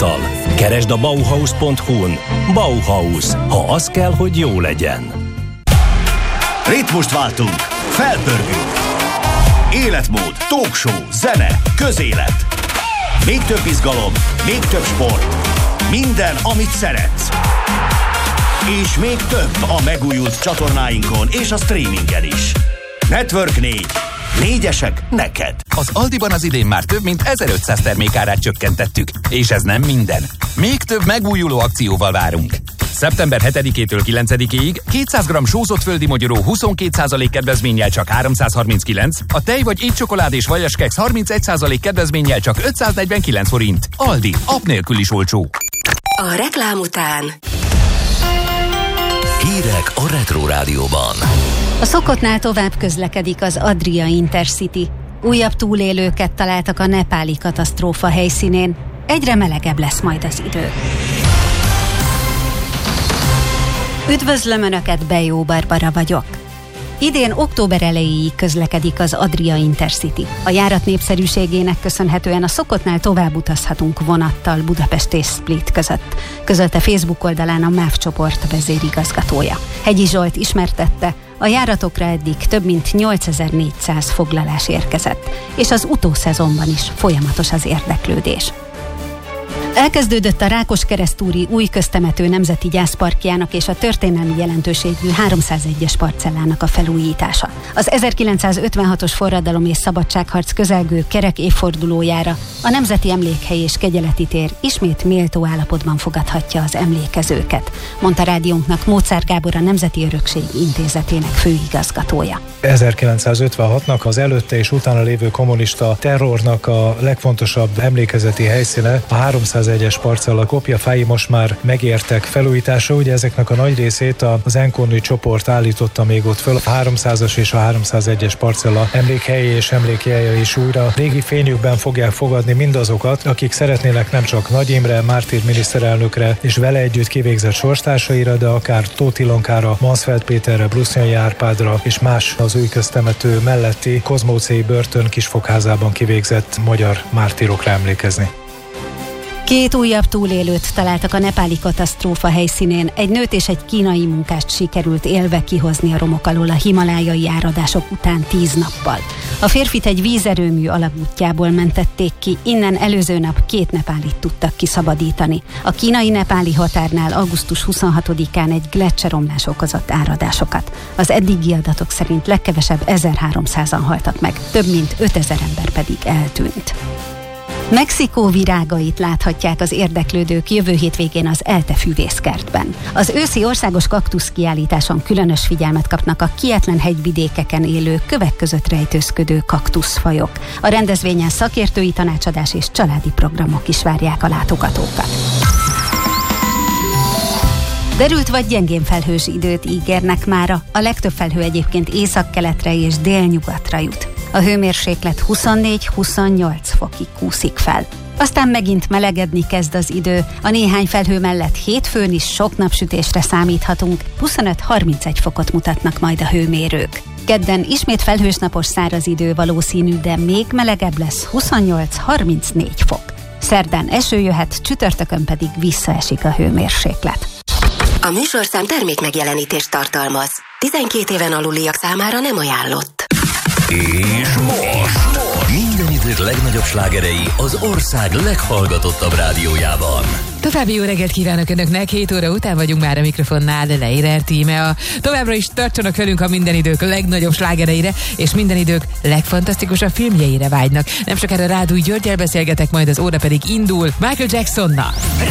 vonattal. Keresd a Bauhaus.hu-n. Bauhaus. Ha az kell, hogy jó legyen. Ritmust váltunk, felpörgünk. Életmód, talkshow, zene, közélet. Még több izgalom, még több sport. Minden, amit szeretsz. És még több a megújult csatornáinkon és a streamingen is. Network 4. Négyesek neked. Az Aldiban az idén már több mint 1500 termékárát csökkentettük. És ez nem minden. Még több megújuló akcióval várunk. Szeptember 7-től 9-ig 200 g sózott földi mogyoró 22% kedvezménnyel csak 339, a tej vagy étcsokolád és vajaskeks 31% kedvezménnyel csak 549 forint. Aldi, app nélkül is olcsó. A reklám után Hírek a Retro Rádióban. A szokottnál tovább közlekedik az Adria Intercity. Újabb túlélőket találtak a nepáli katasztrófa helyszínén. Egyre melegebb lesz majd az idő. Üdvözlöm Önöket, Bejó Barbara vagyok. Idén október elejéig közlekedik az Adria Intercity. A járat népszerűségének köszönhetően a szokottnál tovább utazhatunk vonattal Budapest és Split között, közölte Facebook oldalán a MÁV csoport vezérigazgatója. Hegyi Zsolt ismertette, a járatokra eddig több mint 8400 foglalás érkezett, és az utószezonban is folyamatos az érdeklődés. Elkezdődött a Rákoskeresztúri új köztemető nemzeti gyászparkjának és a történelmi jelentőségű 301-es parcellának a felújítása. Az 1956-os forradalom és szabadságharc közelgő kerek évfordulójára a Nemzeti Emlékhely és Kegyeleti tér ismét méltó állapotban fogadhatja az emlékezőket, mondta rádiónknak Móczár Gábor, a Nemzeti Örökség Intézetének főigazgatója. 1956-nak az előtte és utána lévő kommunista terrornak a legfontosabb emlékezeti helyszíne a 301-es parcella kopjafái most már megértek felújításra. Ugye ezeknek a nagy részét az Enkonni csoport állította még ott föl. A 300-as és a 301-es parcella emlékhelyi és emlékjelje is újra régi fényükben fogják fogadni mindazokat, akik szeretnének nem csak Nagy Imre, Mártír miniszterelnökre és vele együtt kivégzett sorstársaira, de akár Tóth Ilonkára, Mansfeld Péterre, Brusniai Árpádra és más az új köztemető melletti Kozmócéi börtön kisfogházában kivégzett magyar mártírokra emlékezni. 2 újabb túlélőt találtak a nepáli katasztrófa helyszínén. Egy nőt és egy kínai munkást sikerült élve kihozni a romok alól a himalájai áradások után 10 nappal. A férfit egy vízerőmű alagútjából mentették ki, innen előző nap 2 nepálit tudtak kiszabadítani. A kínai-nepáli határnál augusztus 26-án egy gleccseromlás okozott áradásokat. Az eddigi adatok szerint legkevesebb 1300-an haltak meg, több mint 5000 ember pedig eltűnt. Mexikó virágait láthatják az érdeklődők jövő hétvégén az ELTE fűvészkertben. Az őszi országos kaktuszkiállításon különös figyelmet kapnak a kietlen hegyvidékeken élő, kövek között rejtőzködő kaktuszfajok. A rendezvényen szakértői tanácsadás és családi programok is várják a látogatókat. Derült vagy gyengén felhős időt ígérnek mára, a legtöbb felhő egyébként északkeletre és délnyugatra jut. A hőmérséklet 24-28 fokig kúszik fel. Aztán megint melegedni kezd az idő, a néhány felhő mellett hétfőn is sok napsütésre számíthatunk, 25-31 fokot mutatnak majd a hőmérők. Kedden ismét felhős napos száraz idő valószínű, de még melegebb lesz, 28-34 fok. Szerdán eső jöhet, csütörtökön pedig visszaesik a hőmérséklet. A műsorszám termékmegjelenítést tartalmaz. 12 éven aluliak számára nem ajánlott. És most minden idők legnagyobb slágerei az ország leghallgatottabb rádiójában. További jó reggelt kívánok Önöknek, 7 óra után vagyunk már a mikrofonnál, Leirer Tíme. Továbbra is tartsanak velünk a minden idők legnagyobb slágereire, és minden idők legfantasztikusabb filmjeire vágynak. Nem sokára Rádúj Györggyel beszélgetek, majd az óra pedig indul Michael Jacksonnal.